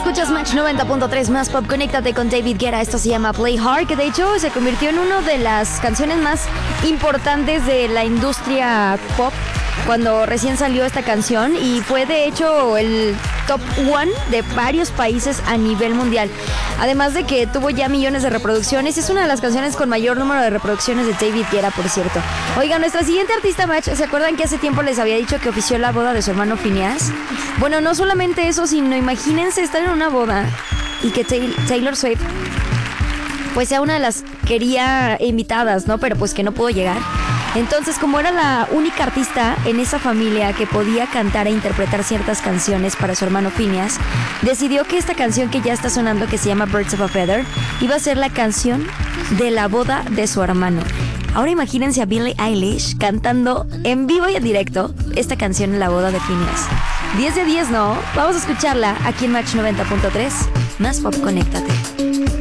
Escuchas Match 90.3 más pop. Conéctate con David Guetta. Esto se llama Play Hard, que de hecho se convirtió en una de las canciones más importantes de la industria pop cuando recién salió esta canción, y fue de hecho el top 1 de varios países a nivel mundial. Además de que tuvo ya millones de reproducciones, es una de las canciones con mayor número de reproducciones de David Guetta, por cierto. Oigan, nuestra siguiente artista Match, ¿se acuerdan que hace tiempo les había dicho que ofició la boda de su hermano Phineas? Bueno, no solamente eso, sino imagínense estar en una boda y que Taylor Swift pues sea una de las quería invitadas, ¿no? Pero pues que no pudo llegar. Entonces, como era la única artista en esa familia que podía cantar e interpretar ciertas canciones para su hermano Phineas, decidió que esta canción que ya está sonando, que se llama Birds of a Feather, iba a ser la canción de la boda de su hermano. Ahora imagínense a Billie Eilish cantando en vivo y en directo esta canción en la boda de Phineas. 10 de 10, ¿no? Vamos a escucharla aquí en Match 90.3. Más pop, conéctate.